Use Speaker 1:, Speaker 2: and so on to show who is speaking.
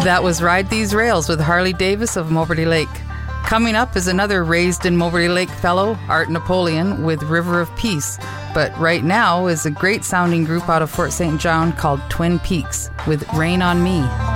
Speaker 1: That was Ride These Rails with Harley Davis of Moberly Lake. Coming up is another raised in Moberly Lake fellow, Art Napoleon, with River of Peace. But right now is a great sounding group out of Fort St. John called Twin Peaks with Rain on Me.